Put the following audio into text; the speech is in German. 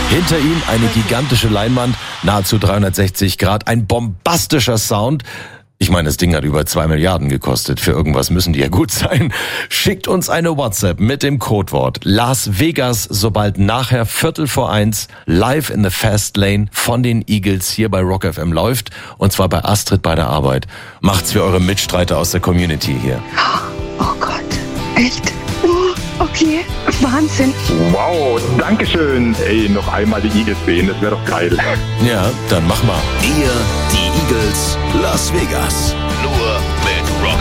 Hinter ihm eine gigantische Leinwand, nahezu 360 Grad, ein bombastischer Sound. Ich meine, das Ding hat über 2 Milliarden gekostet. Für irgendwas müssen die ja gut sein. Schickt uns eine WhatsApp mit dem Codewort Las Vegas, sobald nachher 1:15 live in the Fast Lane von den Eagles hier bei Rock FM läuft. Und zwar bei Astrid bei der Arbeit. Macht's für eure Mitstreiter aus der Community hier. Oh Gott, echt? Okay, Wahnsinn. Wow, dankeschön. Ey, noch einmal die Eagles sehen, das wäre doch geil. Ja, dann mach mal. Ihr, die Eagles, Las Vegas.